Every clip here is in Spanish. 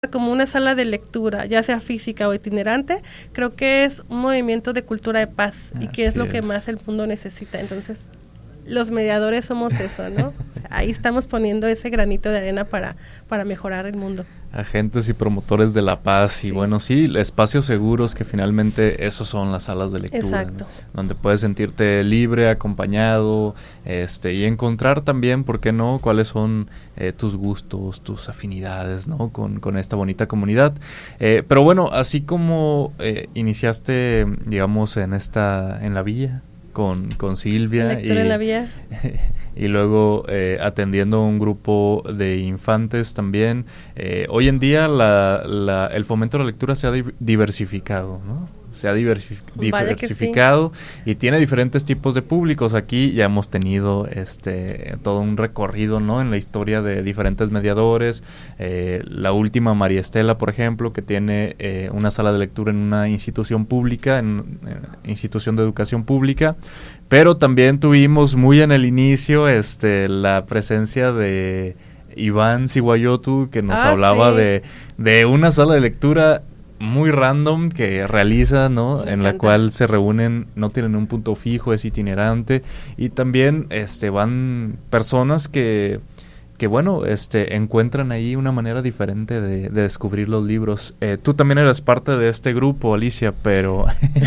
como una sala de lectura, ya sea física o itinerante, creo que es un movimiento de cultura de paz y que es lo que más el mundo necesita. Entonces, los mediadores somos eso, ¿no? O sea, ahí estamos poniendo ese granito de arena para mejorar el mundo. Agentes y promotores de la paz, sí. Y bueno, sí, espacios seguros, que finalmente esos son las salas de lectura. Exacto. ¿No? Donde puedes sentirte libre, acompañado, y encontrar también, ¿por qué no?, cuáles son tus gustos, tus afinidades, ¿no?, con esta bonita comunidad. Pero bueno, así como iniciaste, digamos, en la villa, con Silvia Lectura en la vía. Y luego atendiendo un grupo de infantes también. Hoy en día el fomento de la lectura se ha diversificado, ¿no? Se ha diversificado y tiene diferentes tipos de públicos. Aquí ya hemos tenido todo un recorrido, ¿no?, en la historia de diferentes mediadores. La última, María Estela, por ejemplo, que tiene una sala de lectura en una institución pública, en institución de educación pública. Pero también tuvimos muy en el inicio la presencia de Iván Siguayotu, que nos hablaba de una sala de lectura muy random que realiza, ¿no?, en la cual se reúnen, no tienen un punto fijo, es itinerante, y también van personas que bueno, encuentran ahí una manera diferente de descubrir los libros. Tú también eres parte de este grupo, Alicia, pero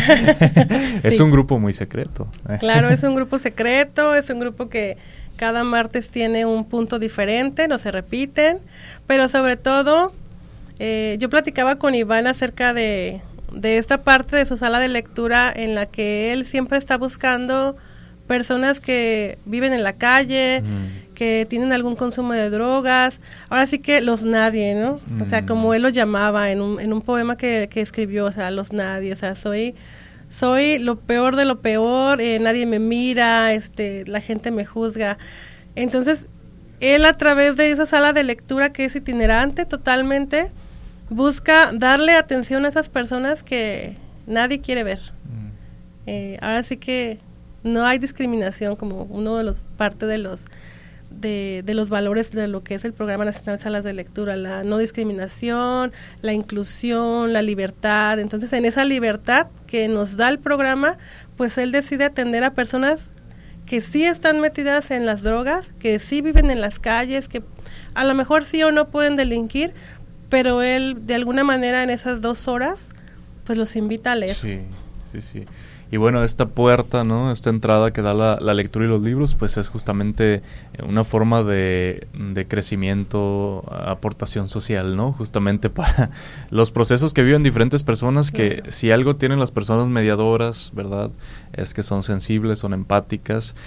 es un grupo muy secreto. Claro, es un grupo secreto, es un grupo que cada martes tiene un punto diferente, no se repiten, pero sobre todo, yo platicaba con Iván acerca de esta parte de su sala de lectura en la que él siempre está buscando personas que viven en la calle, que tienen algún consumo de drogas, ahora sí que los nadie, ¿no? O sea, como él los llamaba en un poema que escribió, o sea, los nadie, o sea, soy lo peor de lo peor, nadie me mira, la gente me juzga. Entonces, él a través de esa sala de lectura que es itinerante totalmente, busca darle atención a esas personas que nadie quiere ver. Ahora sí que no hay discriminación, como uno de los parte de los valores de lo que es el Programa Nacional de Salas de Lectura, la no discriminación, la inclusión, la libertad. Entonces, en esa libertad que nos da el programa, pues él decide atender a personas que sí están metidas en las drogas, que sí viven en las calles, que a lo mejor sí o no pueden delinquir, pero él de alguna manera en esas 2 horas pues los invita a leer. Sí. Y bueno, esta puerta, ¿no?, esta entrada que da la lectura y los libros, pues es justamente una forma de crecimiento, aportación social, ¿no?, justamente para los procesos que viven diferentes personas, que si algo tienen las personas mediadoras, ¿verdad?, es que son sensibles, son empáticas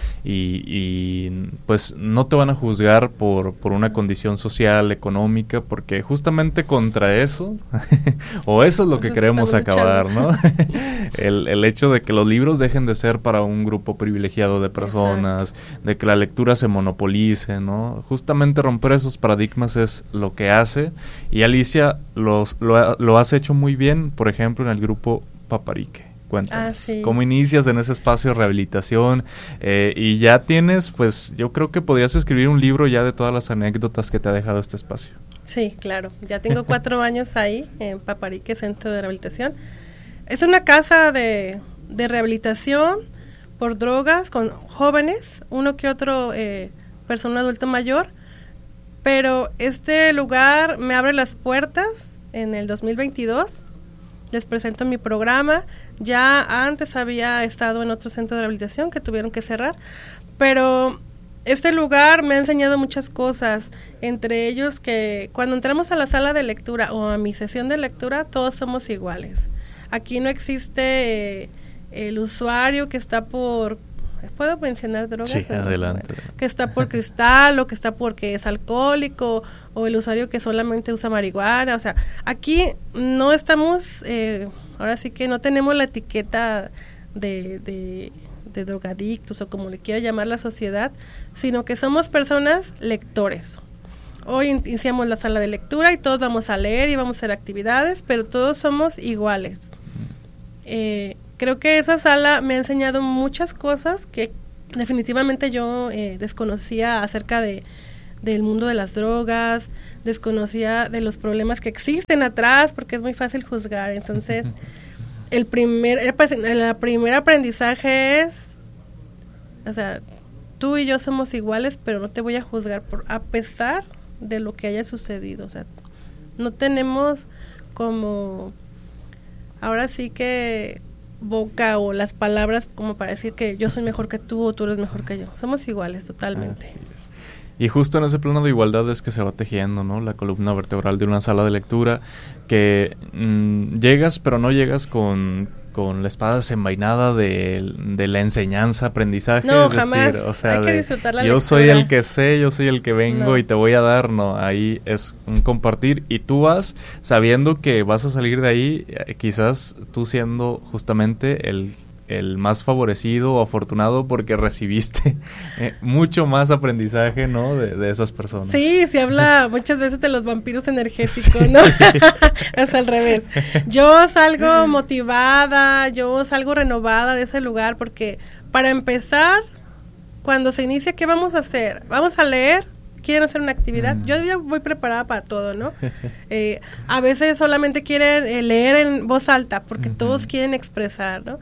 y pues no te van a juzgar por una condición social, económica, porque justamente contra eso, o eso es lo que queremos acabar, ¿no? el hecho de que los libros dejen de ser para un grupo privilegiado de personas, de que la lectura se monopolice, ¿no? Justamente romper esos paradigmas es lo que hace, y Alicia lo has hecho muy bien, por ejemplo, en el grupo Paparique. Cuéntanos, ¿cómo inicias en ese espacio de rehabilitación? Y ya tienes, pues, yo creo que podrías escribir un libro ya de todas las anécdotas que te ha dejado este espacio. Sí, claro, ya tengo 4 años ahí, en Paparique, Centro de Rehabilitación. Es una casa de rehabilitación por drogas con jóvenes, uno que otro persona adulto mayor, pero este lugar me abre las puertas en el 2022. Les presento mi programa. Ya antes había estado en otro centro de rehabilitación que tuvieron que cerrar, pero este lugar me ha enseñado muchas cosas, entre ellos que cuando entramos a la sala de lectura o a mi sesión de lectura, todos somos iguales. Aquí no existe el usuario que está por... ¿Puedo mencionar drogas? Sí, adelante. Que está por cristal, o que está porque es alcohólico, o el usuario que solamente usa marihuana. O sea, aquí no estamos... ahora sí que no tenemos la etiqueta de drogadictos, o como le quiera llamar la sociedad, sino que somos personas lectores. Hoy iniciamos la sala de lectura y todos vamos a leer y vamos a hacer actividades, pero todos somos iguales. Creo que esa sala me ha enseñado muchas cosas que definitivamente yo desconocía acerca de del mundo de las drogas, desconocía de los problemas que existen atrás, porque es muy fácil juzgar. Entonces, el primer aprendizaje es, o sea, tú y yo somos iguales, pero no te voy a juzgar a pesar de lo que haya sucedido. O sea, no tenemos como, ahora sí que boca o las palabras como para decir que yo soy mejor que tú o tú eres mejor que yo. Somos iguales totalmente. Así es. Y justo en ese plano de igualdad es que se va tejiendo, ¿no? La columna vertebral de una sala de lectura, que llegas, pero no llegas con la espada desenvainada de la enseñanza, aprendizaje. No, es jamás. Decir, o sea, hay que disfrutar la yo lectura. soy el que sé, yo soy el que vengo No. y te voy a dar, no, ahí es un compartir y tú vas sabiendo que vas a salir de ahí, quizás tú siendo justamente el más favorecido o afortunado porque recibiste mucho más aprendizaje, ¿no? De esas personas. Sí, se habla muchas veces de los vampiros energéticos, sí. ¿No? Es al revés. Yo salgo motivada, yo salgo renovada de ese lugar porque, para empezar, cuando se inicia, ¿qué vamos a hacer? ¿Vamos a leer? ¿Quieren hacer una actividad? Yo ya voy preparada para todo, ¿no? A veces solamente quieren leer en voz alta porque todos quieren expresar, ¿no?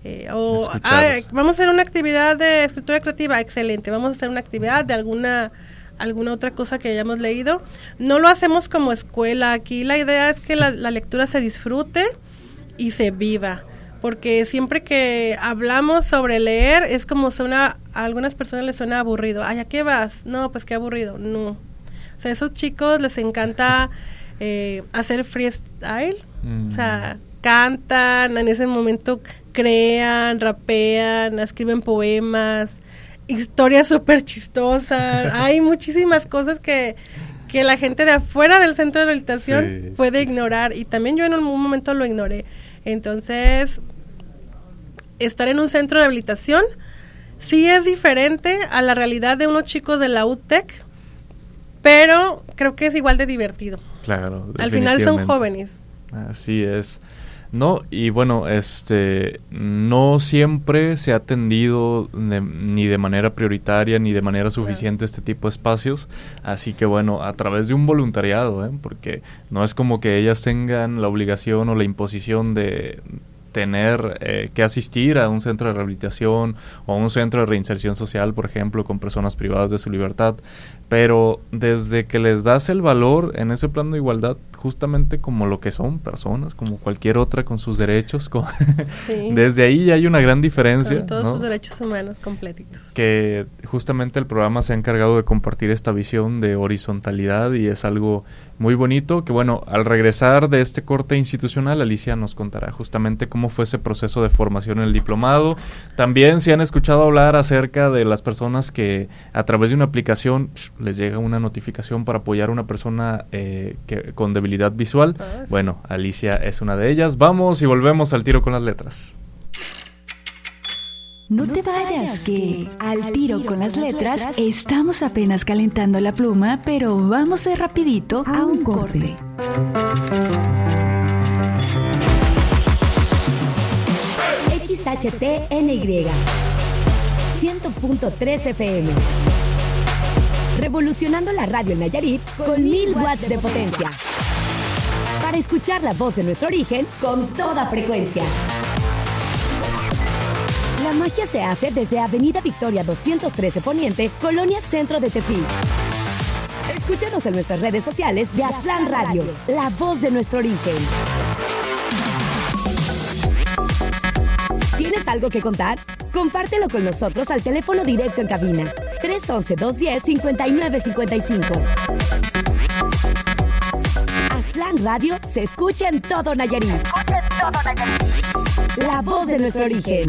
Vamos a hacer una actividad de escritura creativa, excelente, vamos a hacer una actividad de alguna otra cosa que hayamos leído. No lo hacemos como escuela, aquí la idea es que la lectura se disfrute y se viva, porque siempre que hablamos sobre leer es como a algunas personas les suena aburrido. Ay, ¿a qué vas? No, pues qué aburrido, no. O sea, a esos chicos les encanta hacer freestyle, o sea, cantan, en ese momento crean, rapean, escriben poemas, historias súper chistosas. Hay muchísimas cosas que la gente de afuera del centro de rehabilitación puede ignorar, y también yo en algún momento lo ignoré. Entonces, estar en un centro de rehabilitación sí es diferente a la realidad de unos chicos de la UTEC, pero creo que es igual de divertido. Claro, al final son jóvenes. Así es. No, y bueno, no siempre se ha atendido ni de manera prioritaria ni de manera suficiente este tipo de espacios, así que bueno, a través de un voluntariado, porque no es como que ellas tengan la obligación o la imposición de tener que asistir a un centro de rehabilitación o a un centro de reinserción social, por ejemplo, con personas privadas de su libertad, pero desde que les das el valor en ese plano de igualdad, justamente como lo que son personas, como cualquier otra con sus derechos, sí. Desde ahí ya hay una gran diferencia. Con todos sus derechos humanos completitos. Que justamente el programa se ha encargado de compartir esta visión de horizontalidad y es algo muy bonito, que bueno, al regresar de este corte institucional, Alicia nos contará justamente cómo fue ese proceso de formación en el diplomado. También si han escuchado hablar acerca de las personas que a través de una aplicación les llega una notificación para apoyar a una persona con debilidad visual. Sí. Bueno, Alicia es una de ellas. Vamos y volvemos al tiro con las letras. No te vayas, que al tiro con las letras estamos apenas calentando la pluma, pero vamos de rapidito a un corte. XHTNY 100.3 FM. Revolucionando la radio en Nayarit con 1000 watts de potencia. Para escuchar la voz de nuestro origen con toda frecuencia. La magia se hace desde Avenida Victoria 213 Poniente, Colonia Centro de Tepic. Escúchanos en nuestras redes sociales de Aztlán Radio, la voz de nuestro origen. ¿Tienes algo que contar? Compártelo con nosotros al teléfono directo en cabina 311-210-5955. Aztlán Radio se escucha en todo Nayarit. La voz de nuestro origen.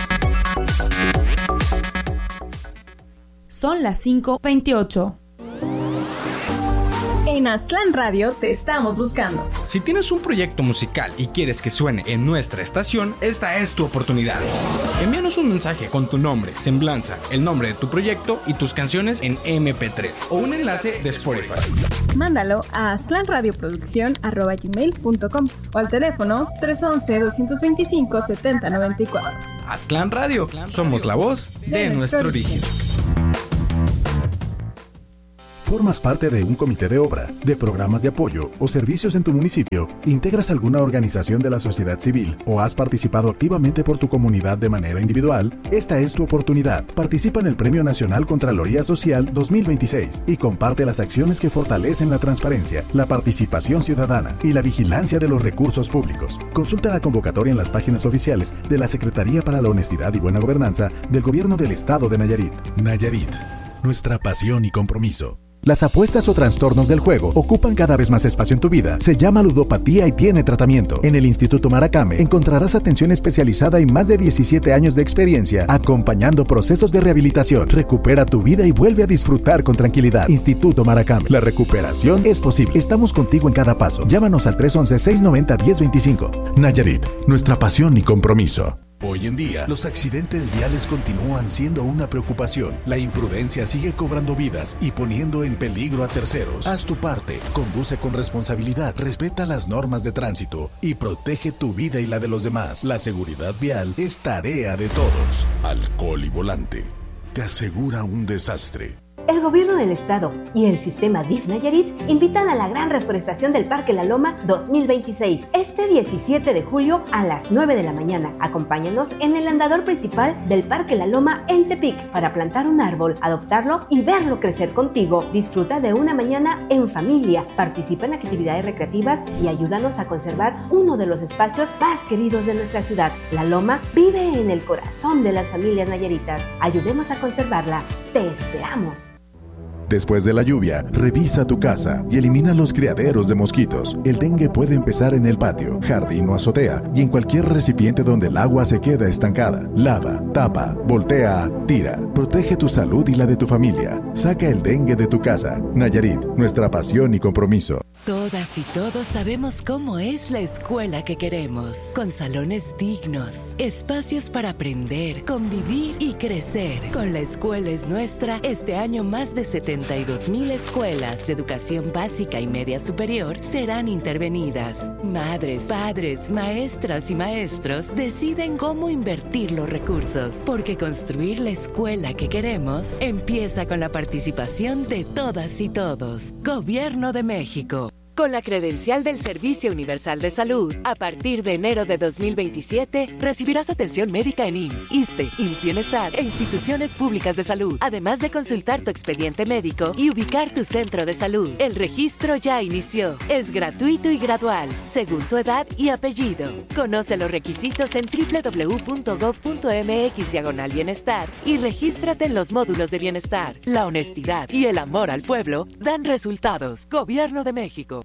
Son las 5:28. En Aztlán Radio te estamos buscando. Si tienes un proyecto musical y quieres que suene en nuestra estación, esta es tu oportunidad. Envíanos un mensaje con tu nombre, semblanza, el nombre de tu proyecto y tus canciones en MP3 o un enlace de Spotify. Mándalo a aztlanradioproducción@gmail.com o al teléfono 311-225-7094. Aztlán Radio, somos la voz de nuestro origen. ¿Formas parte de un comité de obra, de programas de apoyo o servicios en tu municipio? ¿Integras alguna organización de la sociedad civil o has participado activamente por tu comunidad de manera individual? Esta es tu oportunidad. Participa en el Premio Nacional Contraloría Social 2026 y comparte las acciones que fortalecen la transparencia, la participación ciudadana y la vigilancia de los recursos públicos. Consulta la convocatoria en las páginas oficiales de la Secretaría para la Honestidad y Buena Gobernanza del Gobierno del Estado de Nayarit. Nayarit, nuestra pasión y compromiso. Las apuestas o trastornos del juego ocupan cada vez más espacio en tu vida. Se llama ludopatía y tiene tratamiento. En el Instituto Maracame encontrarás atención especializada y más de 17 años de experiencia acompañando procesos de rehabilitación. Recupera tu vida y vuelve a disfrutar con tranquilidad. Instituto Maracame. La recuperación es posible. Estamos contigo en cada paso. Llámanos al 311-690-1025. Nayarit, nuestra pasión y compromiso. Hoy en día, los accidentes viales continúan siendo una preocupación. La imprudencia sigue cobrando vidas y poniendo en peligro a terceros. Haz tu parte, conduce con responsabilidad, respeta las normas de tránsito y protege tu vida y la de los demás. La seguridad vial es tarea de todos. Alcohol y volante te asegura un desastre. El Gobierno del Estado y el Sistema DIF Nayarit invitan a la gran reforestación del Parque La Loma 2026, este 17 de julio a las 9 de la mañana. Acompáñanos en el andador principal del Parque La Loma en Tepic para plantar un árbol, adoptarlo y verlo crecer contigo. Disfruta de una mañana en familia, participa en actividades recreativas y ayúdanos a conservar uno de los espacios más queridos de nuestra ciudad. La Loma vive en el corazón de las familias nayaritas. Ayudemos a conservarla. Te esperamos. Después de la lluvia, revisa tu casa y elimina los criaderos de mosquitos. El dengue puede empezar en el patio, jardín o azotea y en cualquier recipiente donde el agua se queda estancada. Lava, tapa, voltea, tira. Protege tu salud y la de tu familia. Saca el dengue de tu casa. Nayarit, nuestra pasión y compromiso. Todas y todos sabemos cómo es la escuela que queremos, con salones dignos, espacios para aprender, convivir y crecer. Con La Escuela es Nuestra, este año más de 72,000 escuelas de educación básica y media superior serán intervenidas. Madres, padres, maestras y maestros deciden cómo invertir los recursos, porque construir la escuela que queremos empieza con la participación de todas y todos. Gobierno de México. Con la credencial del Servicio Universal de Salud, a partir de enero de 2027, recibirás atención médica en IMSS, ISSSTE, IMSS Bienestar e instituciones públicas de salud, además de consultar tu expediente médico y ubicar tu centro de salud. El registro ya inició. Es gratuito y gradual, según tu edad y apellido. Conoce los requisitos en www.gov.mx/bienestar y regístrate en los módulos de bienestar. La honestidad y el amor al pueblo dan resultados. Gobierno de México.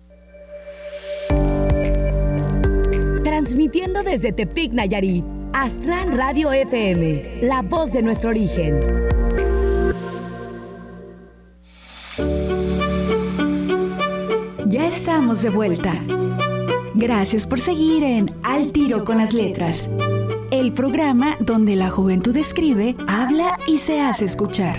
Transmitiendo desde Tepic, Nayarit, Aztlán Radio FM, la voz de nuestro origen. Ya estamos de vuelta. Gracias por seguir en Al Tiro con las Letras, el programa donde la juventud escribe, habla y se hace escuchar.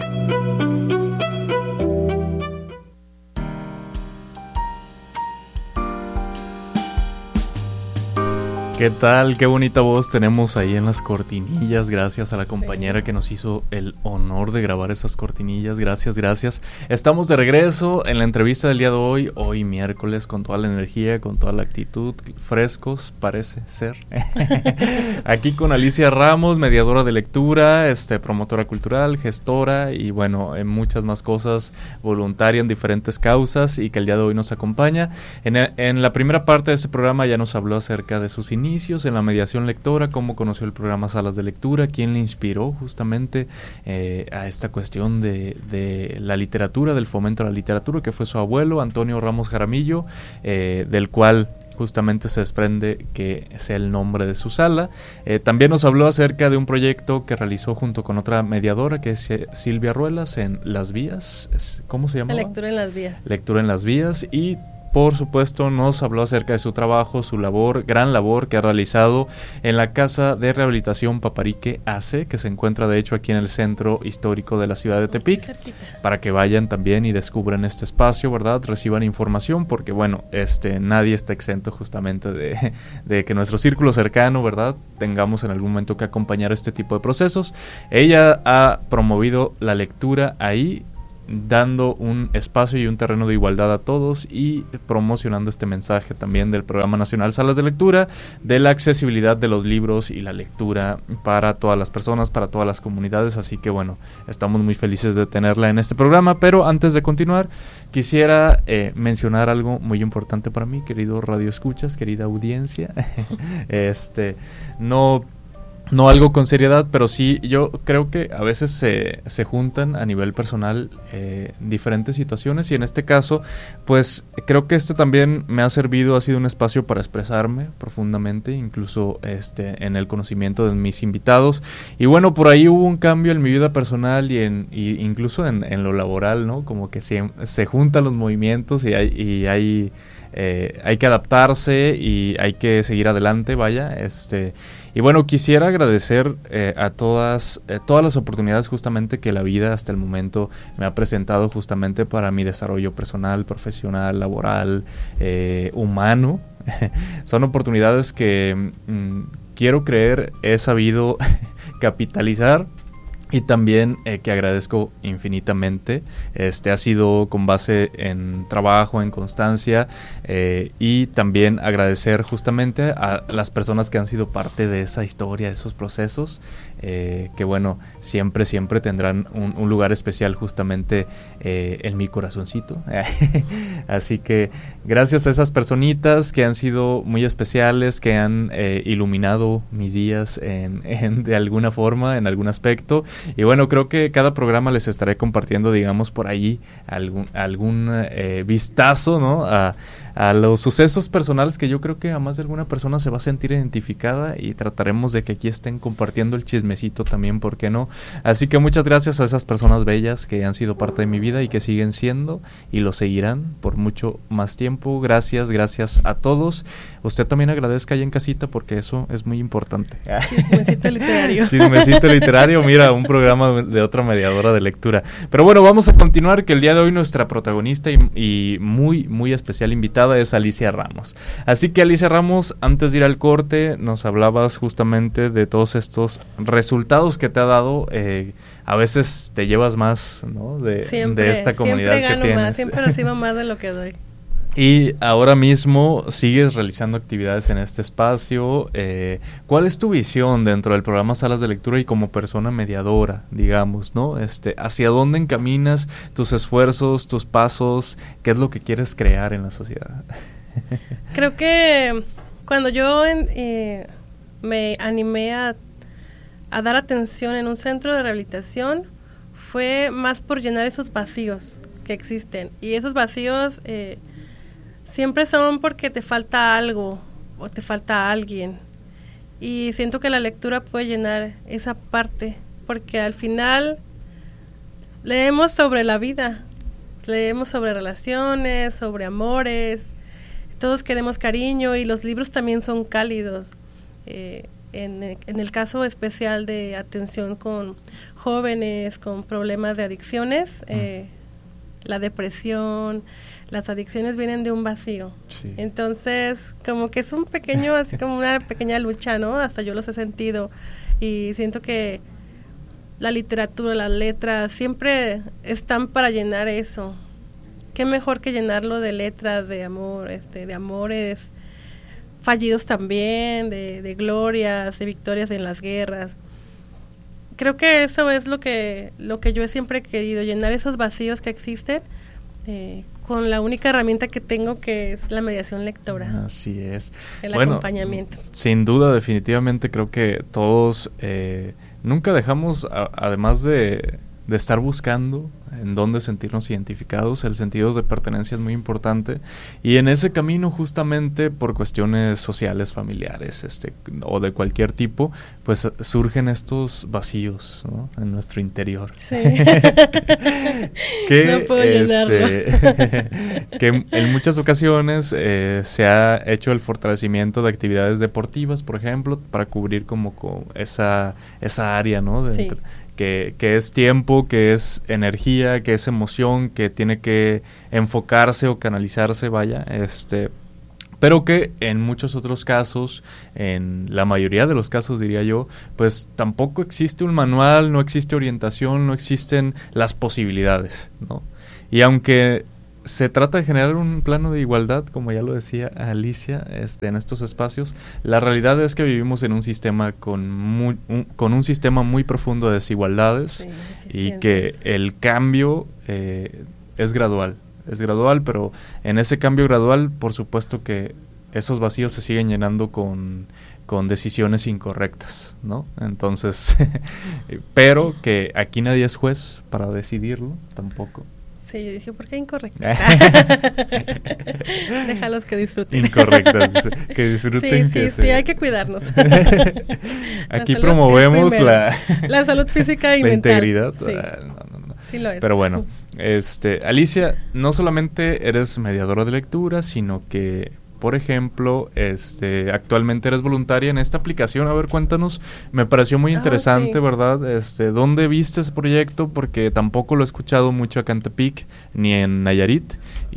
¿Qué tal? Qué bonita voz tenemos ahí en las cortinillas. Gracias a la compañera que nos hizo el honor de grabar esas cortinillas. Gracias. Estamos de regreso en la entrevista del día de hoy miércoles, con toda la energía, con toda la actitud, frescos, parece ser. Aquí con Alicia Ramos, mediadora de lectura, promotora cultural, gestora y bueno, en muchas más cosas, voluntaria en diferentes causas y que el día de hoy nos acompaña. En la primera parte de este programa ya nos habló acerca de sus inicios en la mediación lectora, cómo conoció el programa Salas de Lectura, quién le inspiró justamente a esta cuestión de la literatura, del fomento a la literatura, que fue su abuelo, Antonio Ramos Jaramillo, del cual justamente se desprende que sea el nombre de su sala. También nos habló acerca de un proyecto que realizó junto con otra mediadora, que es Silvia Ruelas, en Las Vías. ¿Cómo se llama? Lectura en las Vías. Lectura en las Vías. Y por supuesto nos habló acerca de su trabajo, su labor, gran labor que ha realizado en la Casa de Rehabilitación Paparique AC, que se encuentra de hecho aquí en el centro histórico de la ciudad de Tepic, para que vayan también y descubran este espacio, ¿verdad? Reciban información, porque bueno, nadie está exento justamente de que nuestro círculo cercano, ¿verdad?, tengamos en algún momento que acompañar este tipo de procesos. Ella ha promovido la lectura ahí dando un espacio y un terreno de igualdad a todos y promocionando este mensaje también del Programa Nacional Salas de Lectura, de la accesibilidad de los libros y la lectura para todas las personas, para todas las comunidades. Así que bueno, estamos muy felices de tenerla en este programa, pero antes de continuar quisiera mencionar algo muy importante para mí, querido Radio Escuchas, querida audiencia. No algo con seriedad, pero sí, yo creo que a veces se juntan a nivel personal diferentes situaciones, y en este caso, pues creo que también me ha servido, ha sido un espacio para expresarme profundamente, incluso en el conocimiento de mis invitados. Y bueno, por ahí hubo un cambio en mi vida personal y incluso en lo laboral, ¿no? Como que se juntan los movimientos y hay que adaptarse y hay que seguir adelante, vaya. Y bueno, quisiera agradecer a todas las oportunidades justamente que la vida hasta el momento me ha presentado justamente para mi desarrollo personal, profesional, laboral, humano. Son oportunidades que quiero creer he sabido capitalizar. Y también que agradezco infinitamente. Ha sido con base en trabajo, en constancia, y también agradecer justamente a las personas que han sido parte de esa historia, de esos procesos, que bueno, siempre tendrán un lugar especial justamente en mi corazoncito. Así que gracias a esas personitas que han sido muy especiales, que han iluminado mis días de alguna forma, en algún aspecto. Y bueno, creo que cada programa les estaré compartiendo, digamos, por allí algún vistazo, ¿no? A los sucesos personales que yo creo que a más de alguna persona se va a sentir identificada, y trataremos de que aquí estén compartiendo el chismecito también, ¿por qué no? Así que muchas gracias a esas personas bellas que han sido parte de mi vida y que siguen siendo y lo seguirán por mucho más tiempo. Gracias a todos. Usted también agradezca ahí en casita, porque eso es muy importante. Chismecito literario. Chismecito literario, mira, un programa de otra mediadora de lectura. Pero bueno, vamos a continuar, que el día de hoy nuestra protagonista y muy especial invitada es Alicia Ramos. Así que Alicia Ramos, antes de ir al corte, nos hablabas justamente de todos estos resultados que te ha dado. A veces te llevas más, ¿no? De esta comunidad que tienes. Siempre gano más, siempre recibo más de lo que doy. Y ahora mismo sigues realizando actividades en este espacio. ¿Cuál es tu visión dentro del programa Salas de Lectura y como persona mediadora, digamos, ¿no? ¿Hacia dónde encaminas tus esfuerzos, tus pasos? ¿Qué es lo que quieres crear en la sociedad? Creo que cuando yo me animé a dar atención en un centro de rehabilitación, fue más por llenar esos vacíos que existen. Y esos vacíos siempre son porque te falta algo o te falta alguien. Y siento que la lectura puede llenar esa parte, porque al final leemos sobre la vida, leemos sobre relaciones, sobre amores. Todos queremos cariño, y los libros también son cálidos. En el caso especial de atención con jóvenes con problemas de adicciones, la depresión, las adicciones vienen de un vacío. Sí. Entonces, como que es un pequeño, así como una pequeña lucha, ¿no? Hasta yo los he sentido, y siento que la literatura, las letras, siempre están para llenar eso. Qué mejor que llenarlo de letras, de amor, de amores fallidos también, de glorias, de victorias en las guerras. Creo que eso es lo que yo siempre he querido, llenar esos vacíos que existen, con la única herramienta que tengo, que es la mediación lectora. Así es. El acompañamiento. Sin duda, definitivamente creo que todos nunca dejamos, además de estar buscando en dónde sentirnos identificados, el sentido de pertenencia es muy importante, y en ese camino, justamente por cuestiones sociales, familiares, o de cualquier tipo, pues surgen estos vacíos, ¿no? En nuestro interior. Sí. Que, no puedo llenarlo. Que en muchas ocasiones se ha hecho el fortalecimiento de actividades deportivas, por ejemplo, para cubrir como esa área, ¿no? Sí. Que es tiempo, que es energía, que es emoción, que tiene que enfocarse o canalizarse, vaya, pero que en muchos otros casos, en la mayoría de los casos diría yo, pues tampoco existe un manual, no existe orientación, no existen las posibilidades, ¿no? Y aunque se trata de generar un plano de igualdad, como ya lo decía Alicia, en estos espacios, la realidad es que vivimos en un sistema con un sistema muy profundo de desigualdades, y que el cambio es gradual, pero en ese cambio gradual, por supuesto que esos vacíos se siguen llenando con decisiones incorrectas, ¿no? Entonces, pero que aquí nadie es juez para decidirlo, tampoco. Sí, yo dije, ¿por qué incorrectas? Déjalos que disfruten. Incorrectas, que disfruten. Sí, hay que cuidarnos. Aquí promovemos la salud física y la mental. Integridad. Sí. No. Sí lo es. Pero bueno, Alicia, no solamente eres mediadora de lectura, sino que, por ejemplo, actualmente eres voluntaria en esta aplicación. A ver, cuéntanos. Me pareció muy interesante, sí. ¿Verdad? ¿Dónde viste ese proyecto? Porque tampoco lo he escuchado mucho acá en Tepic, ni en Nayarit.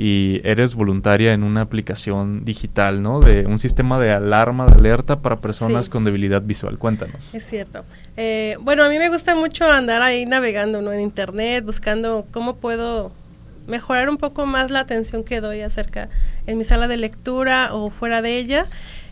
Y eres voluntaria en una aplicación digital, ¿no? De un sistema de alarma, de alerta para personas con debilidad visual. Cuéntanos. Es cierto. Bueno, a mí me gusta mucho andar ahí navegando, ¿no? En internet, buscando cómo puedo mejorar un poco más la atención que doy en mi sala de lectura o fuera de ella.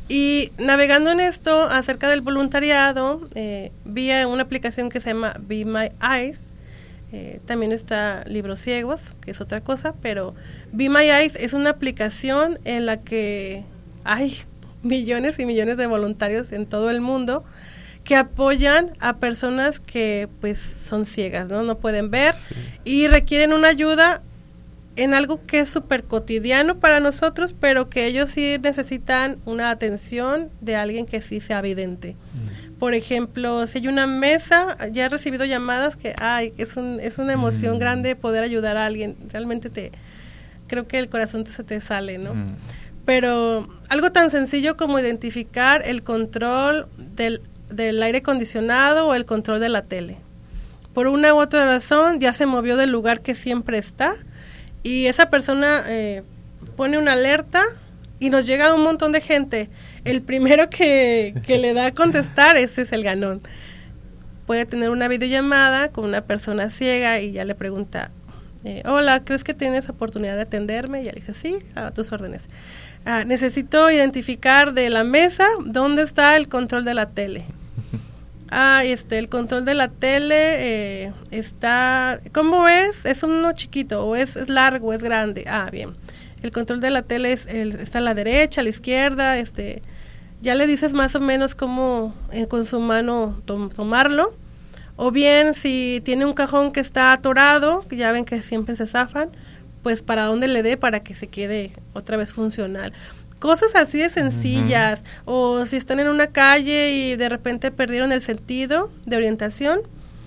Y navegando en esto acerca del voluntariado, vi una aplicación que se llama Be My Eyes. También está Libros Ciegos, que es otra cosa, pero Be My Eyes es una aplicación en la que hay millones y millones de voluntarios en todo el mundo que apoyan a personas que pues son ciegas, no pueden ver, sí, y requieren una ayuda en algo que es súper cotidiano para nosotros, pero que ellos sí necesitan una atención de alguien que sí sea vidente. Por ejemplo, si hay una mesa, ya he recibido llamadas que es una emoción grande poder ayudar a alguien. Realmente creo que el corazón se te sale, ¿no? Pero algo tan sencillo como identificar el control del aire acondicionado o el control de la tele. Por una u otra razón ya se movió del lugar que siempre está, y esa persona pone una alerta y nos llega un montón de gente. El primero que le da a contestar, ese es el ganón. Puede tener una videollamada con una persona ciega y ya le pregunta, hola, ¿crees que tienes oportunidad de atenderme? Y ya le dice, sí, a tus órdenes. Necesito identificar de la mesa dónde está el control de la tele. El control de la tele está, ¿cómo es? ¿Es uno chiquito o es largo, es grande? Bien. El control de la tele está a la derecha, a la izquierda, ya le dices más o menos cómo con su mano tomarlo. O bien, si tiene un cajón que está atorado, que ya ven que siempre se zafan, pues para dónde le dé para que se quede otra vez funcional. Cosas así de sencillas. O si están en una calle y de repente perdieron el sentido de orientación,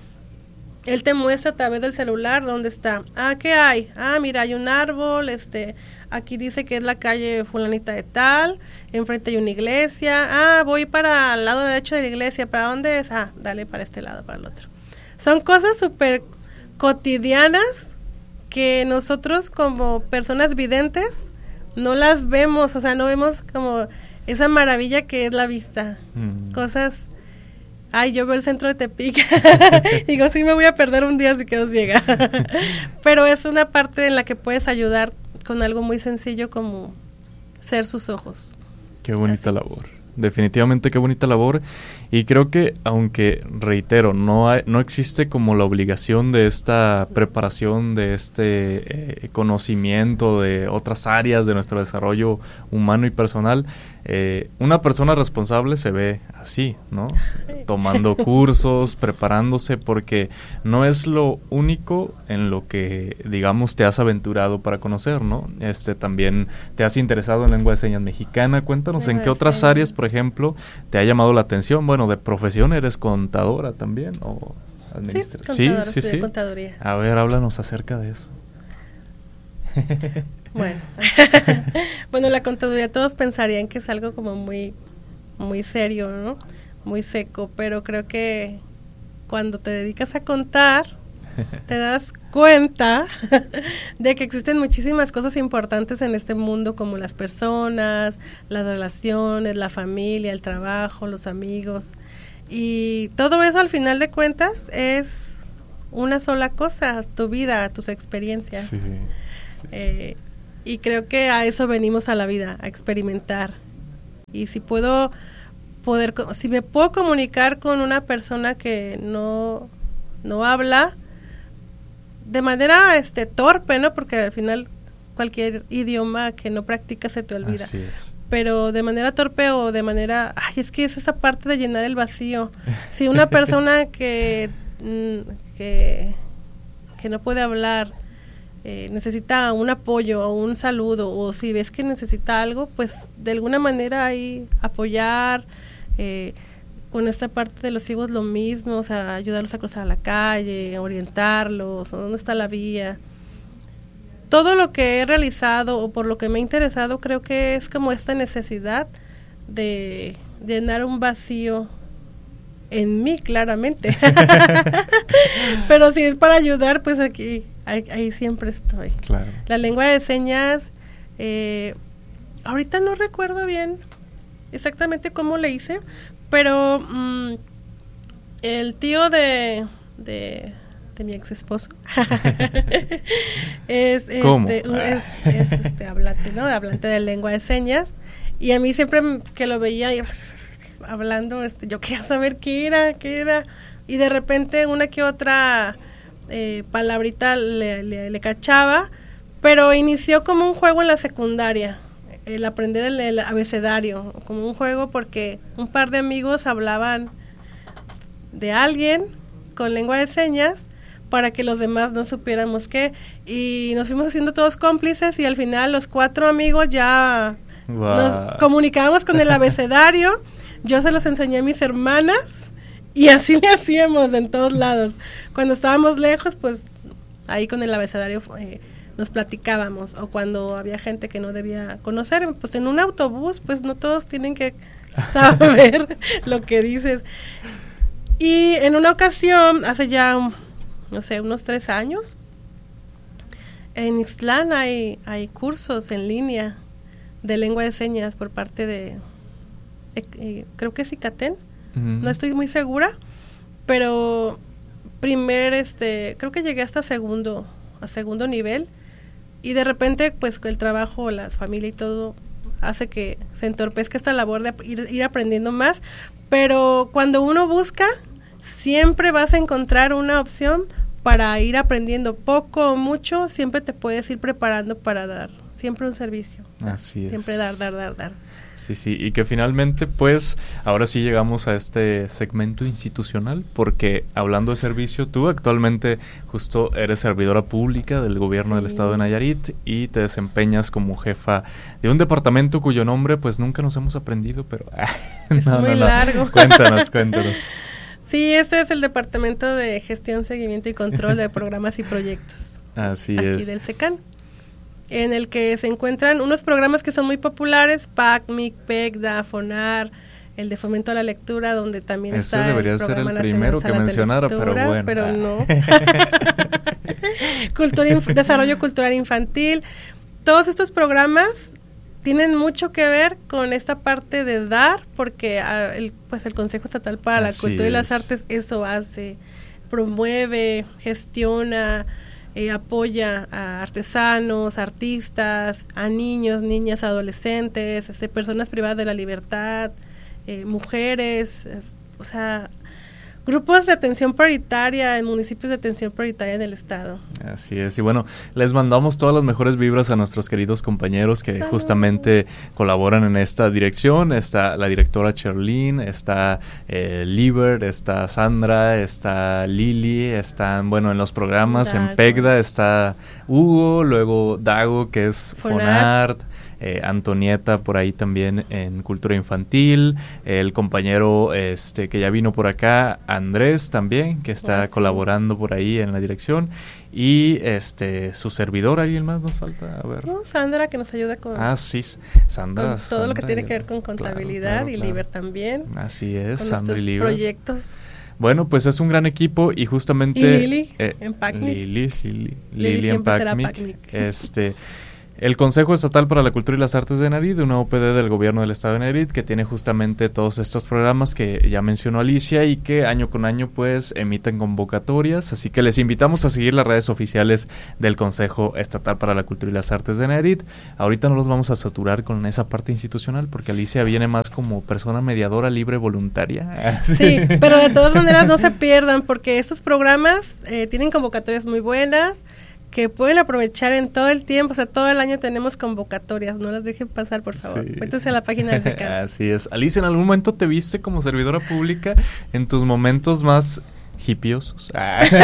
él te muestra a través del celular dónde está. ¿Qué hay? Mira, hay un árbol, aquí dice que es la calle fulanita de tal, enfrente hay una iglesia. Voy para el lado derecho de la iglesia. ¿Para dónde es? Dale para este lado, para el otro. Son cosas súper cotidianas que nosotros como personas videntes no las vemos, o sea, no vemos como esa maravilla que es la vista. Cosas, yo veo el centro de Tepic, digo, sí me voy a perder un día si quedo ciega. Pero es una parte en la que puedes ayudar con algo muy sencillo como ser sus ojos. Qué bonita labor. Definitivamente qué bonita labor, y creo que, aunque reitero, no existe como la obligación de esta preparación, de este conocimiento de otras áreas de nuestro desarrollo humano y personal, una persona responsable se ve así, ¿no? Tomando cursos, preparándose, porque no es lo único en lo que, digamos, te has aventurado para conocer, ¿no? También te has interesado en lengua de señas mexicana. Cuéntanos en qué otras áreas, por ejemplo, te ha llamado la atención. Bueno, de profesión eres contadora también, o administradora. Sí. Contaduría. A ver, háblanos acerca de eso. Bueno, la contaduría todos pensarían que es algo como muy, muy serio, ¿no? Muy seco, pero creo que cuando te dedicas a contar, te das cuenta de que existen muchísimas cosas importantes en este mundo, como las personas, las relaciones, la familia, el trabajo, los amigos, y todo eso al final de cuentas es una sola cosa, tu vida, tus experiencias. Sí. Y creo que a eso venimos a la vida, a experimentar. Y si si me puedo comunicar con una persona que no habla de manera torpe, ¿no? Porque al final cualquier idioma que no practicas se te olvida. Así es. Pero de manera torpe o de manera, es que es esa parte de llenar el vacío. Si una persona que no puede hablar necesita un apoyo o un saludo, o si ves que necesita algo, pues de alguna manera ahí apoyar. Con esta parte de los ciegos lo mismo, o sea, ayudarlos a cruzar la calle, orientarlos, dónde está la vía. Todo lo que he realizado o por lo que me ha interesado, creo que es como esta necesidad de llenar un vacío en mí, claramente. Pero si es para ayudar, pues ahí siempre estoy. Claro. La lengua de señas, ahorita no recuerdo bien exactamente cómo le hice, pero el tío de mi ex esposo es hablante, ¿no? Hablante de lengua de señas, y a mí siempre que lo veía hablando, yo quería saber qué era, y de repente una que otra palabrita le cachaba, pero inició como un juego en la secundaria, el aprender el abecedario, como un juego, porque un par de amigos hablaban de alguien con lengua de señas para que los demás no supiéramos qué, y nos fuimos haciendo todos cómplices, y al final los 4 amigos ya nos comunicábamos con el abecedario. Yo se los enseñé a mis hermanas y así le hacíamos en todos lados. Cuando estábamos lejos, pues ahí con el abecedario nos platicábamos, o cuando había gente que no debía conocer, pues en un autobús, pues no todos tienen que saber lo que dices. Y en una ocasión, hace ya, unos 3 años, en Ixtlán hay cursos en línea de lengua de señas por parte de, creo que es Icatén, no estoy muy segura, pero creo que llegué hasta segundo nivel, y de repente pues el trabajo, la familia y todo hace que se entorpezca esta labor de ir aprendiendo más, pero cuando uno busca siempre vas a encontrar una opción para ir aprendiendo poco o mucho. Siempre te puedes ir preparando para dar siempre un servicio. Así es. Siempre dar. Sí, y que finalmente, pues, ahora sí llegamos a este segmento institucional, porque hablando de servicio, tú actualmente justo eres servidora pública del gobierno del estado de Nayarit y te desempeñas como jefa de un departamento cuyo nombre, pues, nunca nos hemos aprendido, pero... es muy largo. Cuéntanos. Sí, este es el Departamento de Gestión, Seguimiento y Control de Programas y Proyectos. Así aquí es. Del SECAN, en el que se encuentran unos programas que son muy populares, PAC, MIC, PECDA, FONAR, el de Fomento a la Lectura, donde también ese está debería ser el primero que mencionara, pero bueno. Pero no. Desarrollo Cultural Infantil. Todos estos programas tienen mucho que ver con esta parte de dar, porque el Consejo Estatal para la Cultura y las Artes eso hace, promueve, gestiona, apoya a artesanos, artistas, a niños, niñas, adolescentes, personas privadas de la libertad, mujeres, grupos de atención prioritaria en municipios de atención prioritaria en el estado. Así es, y bueno, les mandamos todas las mejores vibras a nuestros queridos compañeros que justamente colaboran en esta dirección. Está la directora Cherlyn, está Liber, está Sandra, está Lili, están, en los programas, Dago. En PECDA está Hugo, luego Dago, que es Fonart, Antonieta por ahí también en Cultura Infantil, el compañero que ya vino por acá, Andrés también, que está colaborando por ahí en la dirección, y su servidor. ¿Alguien más nos falta? A ver. No, Sandra, que nos ayuda con Sandra, con todo lo que tiene que ver con contabilidad, claro. Y Liber también. Así es, con Sandra y Liber. Proyectos. Bueno, pues es un gran equipo y justamente... Y Lili en PACMIC. Lili en PACMIC. El Consejo Estatal para la Cultura y las Artes de Nayarit, una OPD del gobierno del estado de Nayarit, que tiene justamente todos estos programas que ya mencionó Alicia y que año con año pues emiten convocatorias, así que les invitamos a seguir las redes oficiales del Consejo Estatal para la Cultura y las Artes de Nayarit. Ahorita no los vamos a saturar con esa parte institucional porque Alicia viene más como persona mediadora libre voluntaria. Sí, pero de todas maneras no se pierdan porque estos programas tienen convocatorias muy buenas, que pueden aprovechar en todo el tiempo, o sea, todo el año tenemos convocatorias, no las dejen pasar, por favor. Sí. Métanse a la página de SECAN. Así es. Alicia, ¿en algún momento te viste como servidora pública en tus momentos más hippiosos?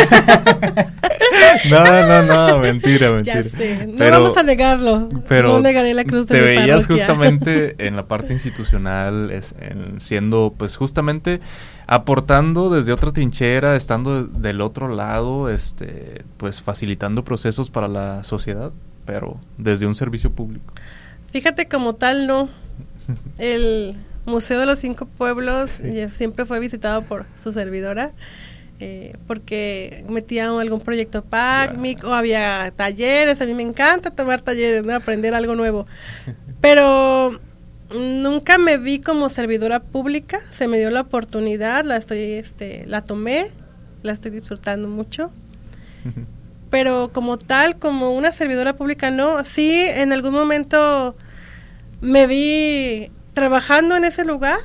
No, mentira. Ya sé, no vamos a negarlo, pero no negaré la cruz de mi parroquia. Te veías justamente en la parte institucional, siendo pues justamente aportando desde otra trinchera, estando del otro lado, pues facilitando procesos para la sociedad, pero desde un servicio público. Fíjate, como tal no, el Museo de los 5 Pueblos siempre fue visitado por su servidora, porque metía algún proyecto PACMIC o había talleres. A mí me encanta tomar talleres, ¿no? Aprender algo nuevo, pero nunca me vi como servidora pública. Se me dio la oportunidad, la tomé, la estoy disfrutando mucho, pero como tal, como una servidora pública no. Sí, en algún momento me vi trabajando en ese lugar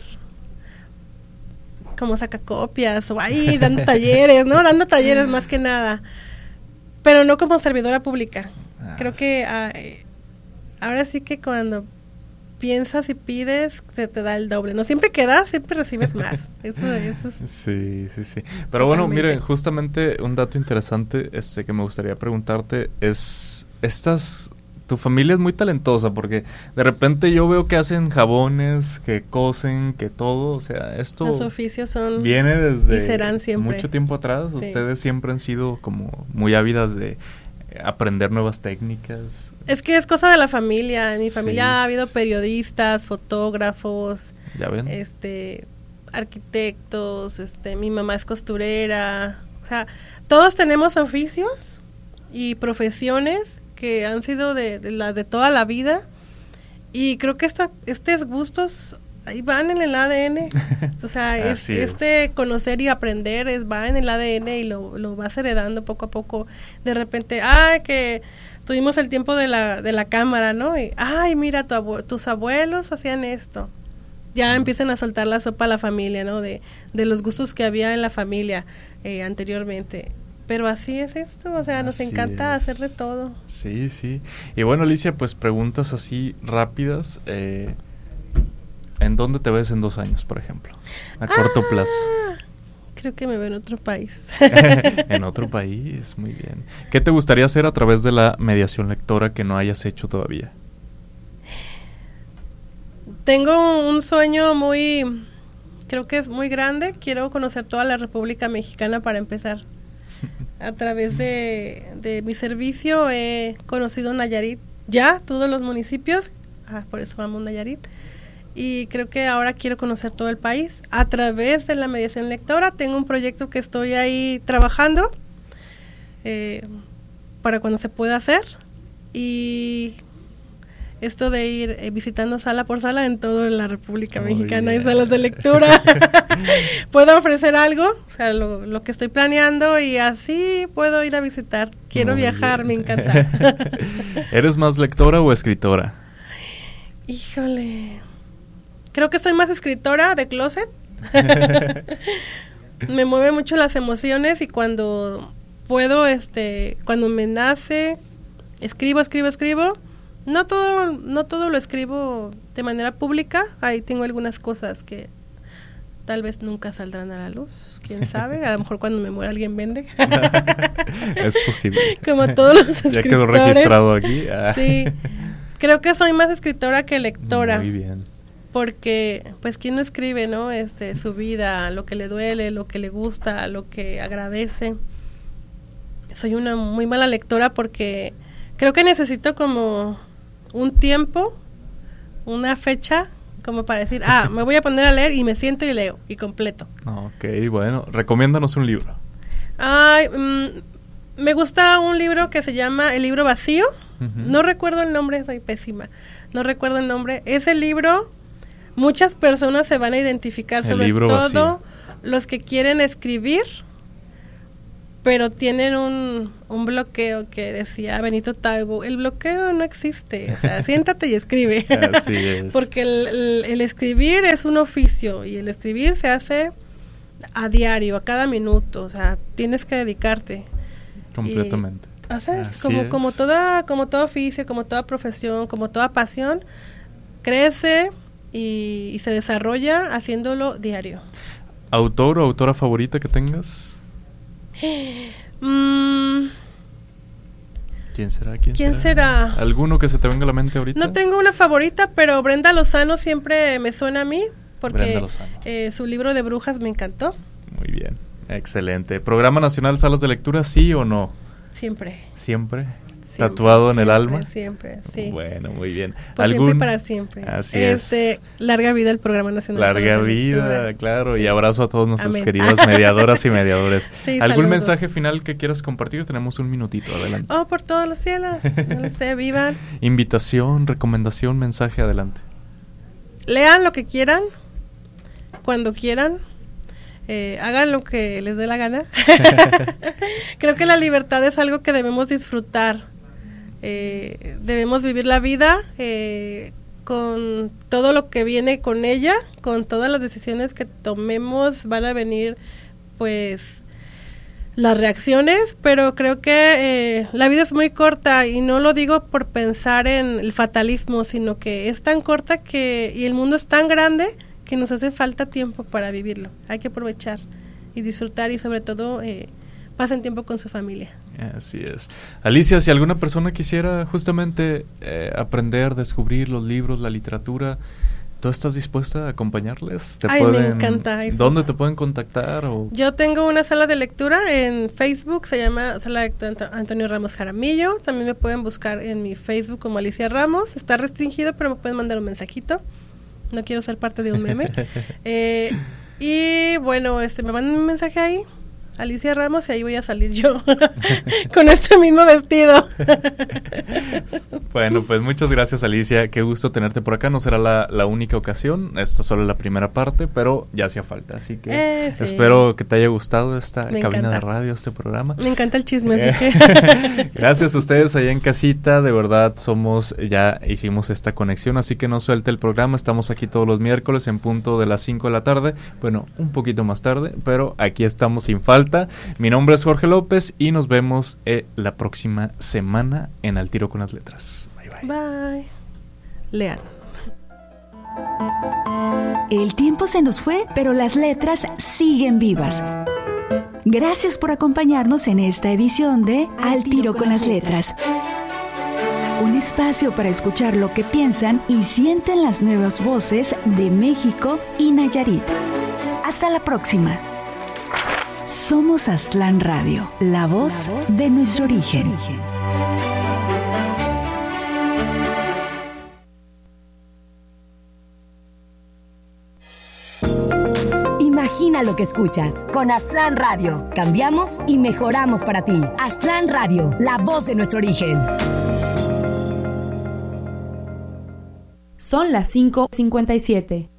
como sacacopias o ahí dando talleres, ¿no? Dando talleres más que nada, pero no como servidora pública. Creo que ahora sí que cuando piensas y pides, se te da el doble. No siempre que das, siempre recibes más. Eso es. Sí. Pero bueno, miren, justamente un dato interesante que me gustaría preguntarte es tu familia es muy talentosa, porque de repente yo veo que hacen jabones, que cosen, que todo, o sea, esto los oficios son viene desde y serán siempre mucho tiempo atrás. Sí. Ustedes siempre han sido como muy ávidas de aprender nuevas técnicas. Es que es cosa de la familia. En mi familia ha habido periodistas, fotógrafos, ¿ya ven? Arquitectos, mi mamá es costurera, o sea, todos tenemos oficios y profesiones que han sido de toda la vida, y creo que estos gustos ahí van en el ADN, o sea, conocer y aprender va en el ADN y lo vas heredando poco a poco. De repente, que tuvimos el tiempo de la cámara, ¿no? Y, mira, tus abuelos hacían esto. Ya empiezan a soltar la sopa a la familia, ¿no? De los gustos que había en la familia anteriormente. Pero así es esto, o sea, nos encanta hacer de todo. Sí. Y bueno, Alicia, pues preguntas así rápidas. ¿En dónde te ves en 2 años, por ejemplo? A corto plazo. Creo que me veo en otro país. En otro país, muy bien. ¿Qué te gustaría hacer a través de la mediación lectora que no hayas hecho todavía? Tengo un sueño creo que es muy grande. Quiero conocer toda la República Mexicana para empezar. A través de mi servicio he conocido Nayarit, ya todos los municipios, por eso amo Nayarit, y creo que ahora quiero conocer todo el país a través de la mediación lectora. Tengo un proyecto que estoy ahí trabajando para cuando se pueda hacer, y esto de ir visitando sala por sala en toda la República Mexicana. Hay salas de lectura. Puedo ofrecer algo, o sea, lo que estoy planeando, y así puedo ir a visitar. Quiero viajar, me encanta. ¿Eres más lectora o escritora? Híjole, creo que soy más escritora de closet. Me mueve mucho las emociones, y cuando puedo, cuando me nace, escribo. No todo lo escribo de manera pública. Ahí tengo algunas cosas que tal vez nunca saldrán a la luz, quién sabe. A lo mejor cuando me muera alguien vende. Es posible. Como todos los escritores. Ya quedó registrado aquí. Sí, creo que soy más escritora que lectora. Muy bien. Porque, pues, ¿quién no escribe, no? Su vida, lo que le duele, lo que le gusta, lo que agradece. Soy una muy mala lectora porque creo que necesito como un tiempo, una fecha como para decir, me voy a poner a leer y me siento y leo, y completo. Ok, bueno, recomiéndanos un libro. Me gusta un libro que se llama El libro vacío. No recuerdo el nombre, soy pésima. No recuerdo el nombre. Ese libro, muchas personas se van a identificar, sobre todo vacío. Los que quieren escribir, pero tienen un bloqueo que decía Benito Taibo. El bloqueo no existe, o sea, siéntate y escribe. Así es. Porque el escribir es un oficio y el escribir se hace a diario, a cada minuto, o sea, tienes que dedicarte. Completamente. Como todo oficio, como toda profesión, como toda pasión, crece y se desarrolla haciéndolo diario. ¿Autor o autora favorita que tengas? ¿Quién será? ¿Alguno que se te venga a la mente ahorita? No tengo una favorita, pero Brenda Lozano siempre me suena a mí, porque su libro de brujas me encantó. Muy bien, excelente. ¿Programa Nacional Salas de Lectura, sí o no? Siempre. ¿Siempre? ¿Tatuado en el alma? Siempre, sí. Bueno, muy bien. Por siempre y para siempre. Así es. Larga vida el Programa Nacional. Larga vida, claro. Sí. Y abrazo a todos nuestras queridas mediadoras y mediadores. Sí, ¿algún mensaje final que quieras compartir? Tenemos un minutito, adelante. Por todos los cielos. No lo sé, vivan. Invitación, recomendación, mensaje, adelante. Lean lo que quieran, cuando quieran. Hagan lo que les dé la gana. Creo que la libertad es algo que debemos disfrutar. Debemos vivir la vida con todo lo que viene con ella, con todas las decisiones que tomemos. Van a venir pues las reacciones, pero creo que la vida es muy corta, y no lo digo por pensar en el fatalismo, sino que es tan corta y el mundo es tan grande que nos hace falta tiempo para vivirlo. Hay que aprovechar y disfrutar, y sobre todo pasen tiempo con su familia. Así es. Alicia, si alguna persona quisiera justamente aprender, descubrir los libros, la literatura, ¿tú estás dispuesta a acompañarles? Me encanta eso. ¿Dónde te pueden contactar? Yo tengo una sala de lectura en Facebook, se llama Sala de Antonio Ramos Jaramillo. También me pueden buscar en mi Facebook como Alicia Ramos. Está restringido, pero me pueden mandar un mensajito. No quiero ser parte de un meme. Y bueno, me mandan un mensaje ahí, Alicia Ramos, y ahí voy a salir yo con este mismo vestido. Bueno, pues muchas gracias, Alicia, qué gusto tenerte por acá. No será la única ocasión, esta solo es la primera parte, pero ya hacía falta, así que sí. Espero que te haya gustado esta cabina de radio, este programa. Me encanta el chisme, así que gracias a ustedes allá en casita, de verdad ya hicimos esta conexión, así que no suelte el programa. Estamos aquí todos los miércoles en punto de las 5 de la tarde, bueno, un poquito más tarde, pero aquí estamos sin falta. Mi nombre es Jorge López y nos vemos la próxima semana en Al Tiro con las Letras. Bye, bye. Bye. Lean. El tiempo se nos fue, pero las letras siguen vivas. Gracias por acompañarnos en esta edición de Al Tiro con las Letras. Un espacio para escuchar lo que piensan y sienten las nuevas voces de México y Nayarit. Hasta la próxima. Somos Aztlán Radio, la voz de nuestro origen. Imagina lo que escuchas. Con Aztlán Radio, cambiamos y mejoramos para ti. Aztlán Radio, la voz de nuestro origen. Son las 5:57.